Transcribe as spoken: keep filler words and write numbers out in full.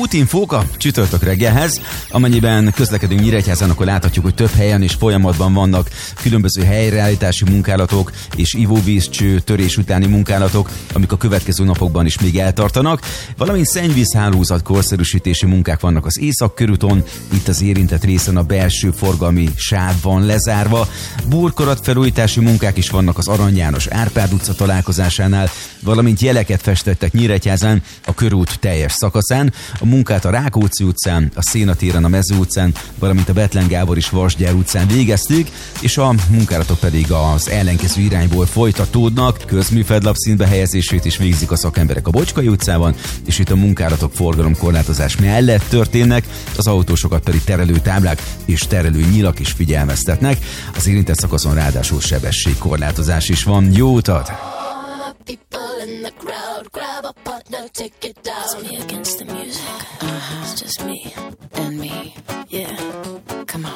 útinfók a csütörtök reggelhez. Amennyiben közlekedünk Nyíregyházán, akkor láthatjuk, hogy több helyen és folyamatban vannak különböző helyreállítási munkálatok és ivóvízcső törés utáni munkálatok, amik a következő napokban is még eltartanak. Valamint szennyvízhálózat korszerűsítési munkák vannak az Észak-körúton, itt az érintett részen a belső forgalmi sáv van lezárva. Burkolatfelújítási munkák is vannak az Arany János Árpád utca találkozásánál, valamint jeleket festettek Nyíregyházán a körút teljes szakaszán. A munkát a Rákóczi utcán, a Szénatéren, a Mező utcán, valamint a Bethlen Gábor és Vasgyár utcán végezték, és a munkálatok pedig az ellenkező irányból folytatódnak. Közműfedlap színbe helyezését is végzik a szakemberek a Bocskai utcában, és itt a munkálatok forgalomkorlátozás mellett történnek, az autósokat pedig terelőtáblák és terelő nyilak is figyelmeztetnek. Az érintett szakaszon ráadásul sebességkorlátozás is van. Jó utat! People in the crowd, grab a partner, take it down. It's me against the music. Uh-huh. It's just me and me, yeah.